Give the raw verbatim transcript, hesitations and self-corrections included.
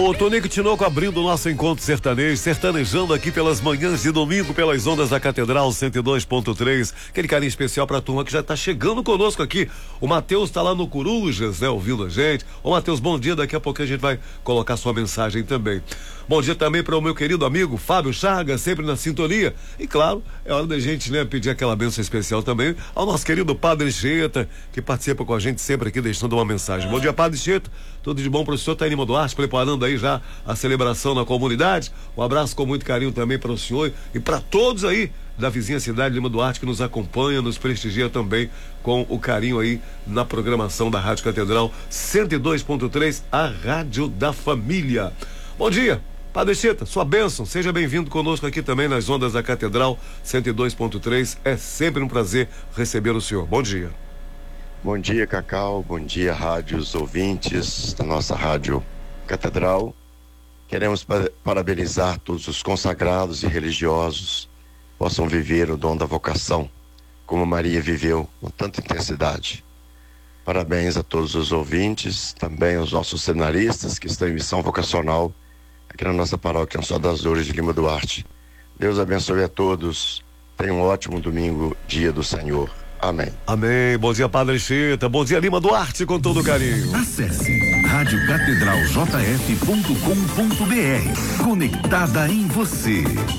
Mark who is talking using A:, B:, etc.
A: O Tonico Tinoco abrindo o nosso encontro sertanejo, sertanejando aqui pelas manhãs de domingo, pelas ondas da Catedral cento e dois ponto três. Aquele carinho especial pra turma que já tá chegando conosco aqui. O Matheus tá lá no Corujas, né, ouvindo a gente. Ô Matheus, bom dia, daqui a pouco a gente vai colocar sua mensagem também. Bom dia também para o meu querido amigo Fábio Chaga, sempre na sintonia. E claro, é hora da gente, né, pedir aquela bênção especial também ao nosso querido Padre Cheta, que participa com a gente sempre aqui, deixando uma mensagem. Bom dia, Padre Cheta, tudo de bom para o senhor. Tá em Lima Duarte, preparando aí já a celebração na comunidade. Um abraço com muito carinho também para o senhor e para todos aí da vizinha cidade de Lima Duarte que nos acompanha, nos prestigia também com o carinho aí na programação da Rádio Catedral cento e dois ponto três, a rádio da família. Bom dia, Padre Cheta, sua bênção, seja bem-vindo conosco aqui também nas ondas da Catedral cento e dois ponto três. É sempre um prazer receber o senhor. Bom dia.
B: Bom dia, Cacau, bom dia, rádios ouvintes da nossa Rádio Catedral. Queremos parabenizar todos os consagrados e religiosos que possam viver o dom da vocação, como Maria viveu com tanta intensidade. Parabéns a todos os ouvintes, também aos nossos seminaristas que estão em missão vocacional aqui na nossa paróquia São das Dores de Lima Duarte. Deus abençoe a todos. Tenham um ótimo domingo, dia do Senhor. Amém.
A: Amém. Bom dia, Padre Cheta. Bom dia, Lima Duarte, com todo carinho.
C: Acesse rádio catedral j f ponto com ponto b r. Conectada em você.